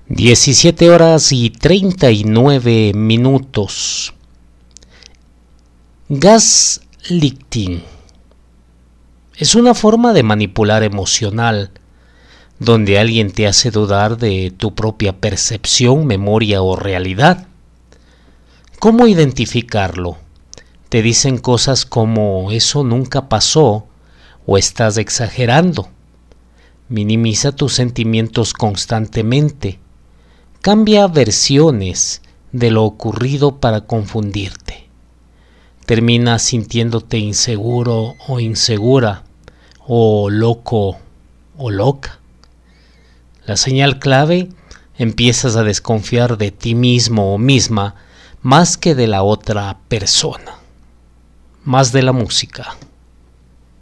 17 horas y 39 minutos. Gaslighting es una forma de manipular emocional donde alguien te hace dudar de tu propia percepción, memoria o realidad. ¿Cómo identificarlo? Te dicen cosas como eso nunca pasó o estás exagerando. Minimiza tus sentimientos constantemente. Cambia versiones de lo ocurrido para confundirte. Termina sintiéndote inseguro o insegura, o loco o loca. La señal clave: empiezas a desconfiar de ti mismo o misma más que de la otra persona. Más de la música.